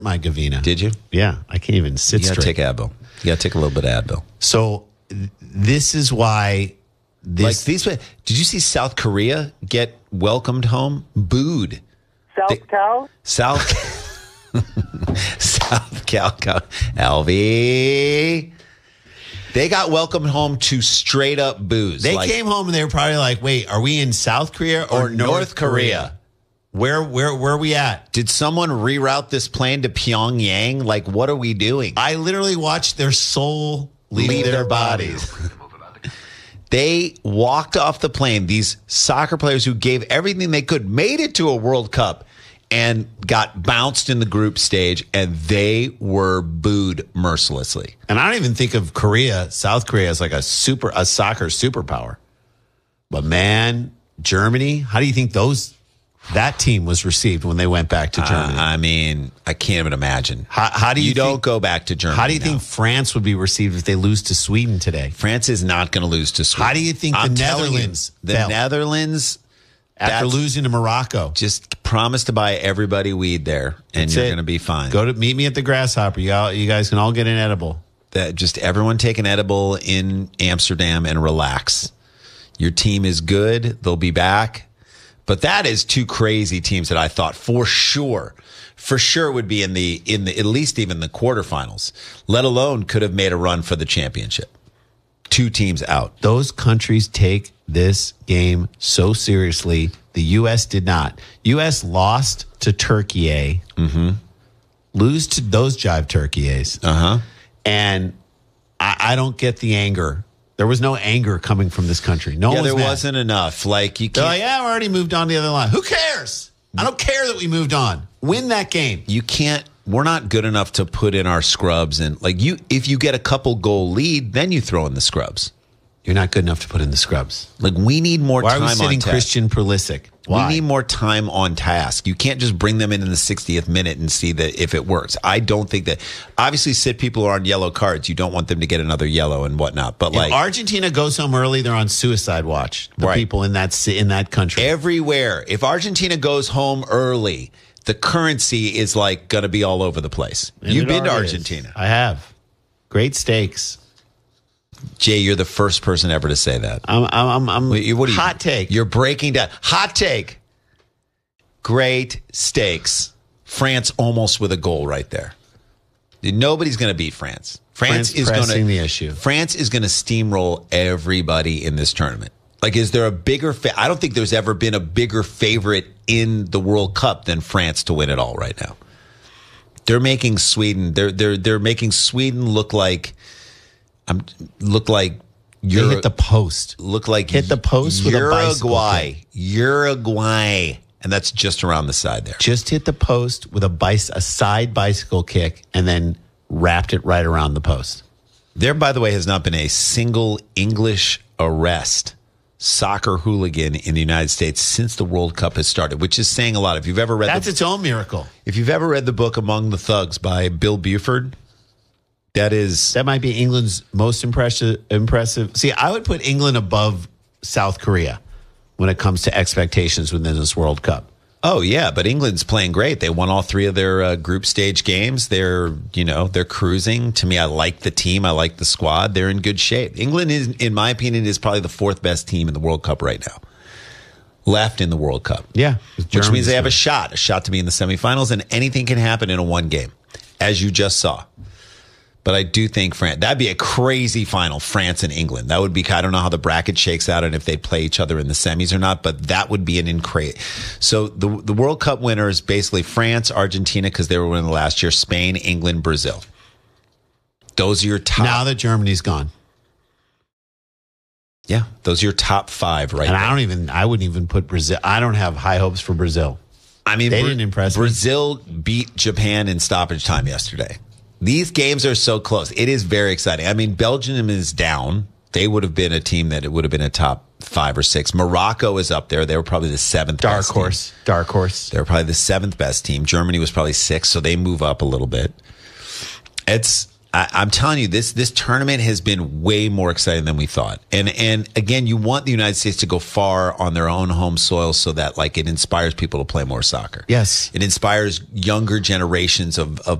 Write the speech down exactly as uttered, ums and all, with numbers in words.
my Gavina. Did you? Yeah, I can't even sit You got to straight. take Advil. You got to take a little bit of Advil. So th- this is why this. Like these. Did you see South Korea get welcomed home? Booed. South They- Cal? South. South Cal. Cal L V. They got welcomed home to straight up booze. they Like- came home and they were probably like, "Wait, are we in South Korea or, Or North Korea? Where where where are we at?" Did someone reroute this plane to Pyongyang? Like, what are we doing? I literally watched their soul leave, Leave their, their bodies. They walked off the plane, these soccer players who gave everything they could, made it to a World Cup, and got bounced in the group stage, and they were booed mercilessly. And I don't even think of Korea, South Korea, as like a super a soccer superpower. But man, Germany, how do you think those that team was received when they went back to Germany? Uh, I mean, I can't even imagine. how, how do you, You think, don't go back to Germany. How do you now. think France would be received if they lose to Sweden today? France is not going to lose to Sweden? How do you think the I'm telling you, Netherlands the felt Netherlands after that's- losing to Morocco? just promise to buy everybody weed there, and That's you're it. going to be fine. Go to meet me at the Grasshopper. You all, you guys can all get an edible. That just everyone take an edible in Amsterdam and relax. Your team is good. They'll be back. But that is two crazy teams that I thought for sure, for sure would be in the, in the, at least even the quarterfinals, let alone could have made a run for the championship. Two teams out. Those countries take this game so seriously. The U S did not. U S lost to Turkey. Mm-hmm. Lose to those jive Turkeys. Uh huh. And I, I don't get the anger. There was no anger coming from this country. No Yeah, one was there mad. wasn't enough. Like you They're can't. like, yeah, we already moved on to the other line. Who cares? I don't care that we moved on. Win that game. You can't. We're not good enough to put in our scrubs, and like you, if you get a couple goal lead, then you throw in the scrubs. You're not good enough to put in the scrubs. Like we need more Why are time we on sitting task. Christian Pulisic? Why? We need more time on task. You can't just bring them in in the sixtieth minute and see that if it works. I don't think that. Obviously, sit people who are on yellow cards. You don't want them to get another yellow and whatnot. But If like Argentina goes home early, they're on suicide watch. The Right. people in that ci- in that country. everywhere, if Argentina goes home early, the currency is like going to be all over the place. And You've it been to already is. Argentina, I have. Great steaks. Jay. You're the first person ever to say that. I'm. I'm. I'm. I'm What are you- hot take. You're breaking down. Hot take. Great stakes. France almost with a goal right there. Nobody's going to beat France. France, France is going pressing to the issue. France is going to steamroll everybody in this tournament. Like, is there a bigger? Fa- I don't think there's ever been a bigger favorite in the World Cup than France to win it all right now. They're making Sweden. They're they're they're making Sweden look like. I'm look like. They Euro- hit the post. look like Hit the post with a bicycle Uruguay, kick. Uruguay, and that's just around the side there. Just hit the post with a bice, a side bicycle kick, and then wrapped it right around the post. There, by the way, has not been a single English arrest soccer hooligan in the United States since the World Cup has started, which is saying a lot. If you've ever read That's the, its own miracle. if you've ever read the book Among the Thugs by Bill Buford, that is That might be England's most impressive. Impressive. See, I would put England above South Korea when it comes to expectations within this World Cup. oh yeah, but England's playing great. They won all three of their uh, group stage games. They're you know they're cruising. To me, I like the team. I like the squad. They're in good shape. England is, in my opinion, is probably the fourth best team in the World Cup right now. Left in the World Cup. Yeah, Which means they have a shot, a shot to be in the semifinals, and anything can happen in a one game, as you just saw. But I do think France, that'd be a crazy final, France and England. That would be, I don't know how the bracket shakes out and if they play each other in the semis or not, but that would be an incredible. So the the World Cup winners, basically France, Argentina, because they were winning last year, Spain, England, Brazil. Those are your top. Now that Germany's gone. Yeah, those are your top five right And there. I don't even, I wouldn't even put Brazil. I don't have high hopes for Brazil. I mean, They Bra- didn't impress me. Brazil beat Japan in stoppage time yesterday. These games are so close. It is very exciting. I mean, Belgium is down. They would have been a team that it would have been a top five or six. Morocco is up there. They were probably the seventh Dark best horse. team. Dark horse. They were probably the seventh best team. Germany was probably sixth, so they move up a little bit. It's I, I'm telling you, this this tournament has been way more exciting than we thought. And and again, you want the United States to go far on their own home soil so that like it inspires people to play more soccer. Yes. It inspires younger generations of, of